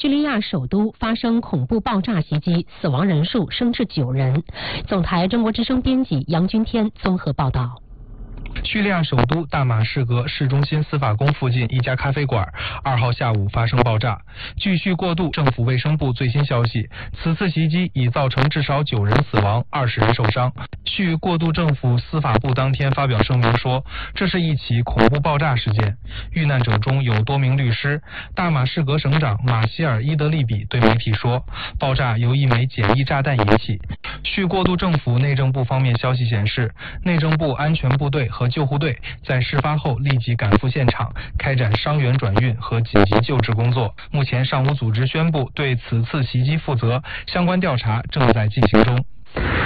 叙利亚首都发生恐怖爆炸袭击，死亡人数升至9人。总台中国之声编辑杨君天综合报道。 叙利亚首都大马士革市中心司法宫附近一家咖啡馆2号下午发生爆炸。据叙过渡政府卫生部最新消息，此次袭击已造成至少9人死亡，20人受伤。叙过渡政府司法部当天发表声明说，这是一起恐怖爆炸事件，遇难者中有多名律师。大马士革省长马希尔伊德利比对媒体说，爆炸由一枚简易炸弹引起。叙过渡政府内政部方面消息显示，内政部安全部队和救护队在事发后立即赶赴现场，开展伤员转运和紧急救治工作。目前尚无组织宣布对此次袭击负责，相关调查正在进行中。